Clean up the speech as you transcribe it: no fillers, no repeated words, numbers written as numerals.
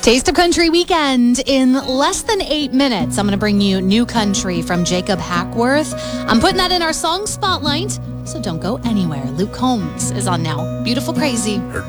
Taste of Country weekend in less than 8 minutes. I'm going to bring you New Country from Jacob Hackworth. I'm putting that in our song spotlight, so don't go anywhere. Luke Combs is on now. Beautiful Crazy. Her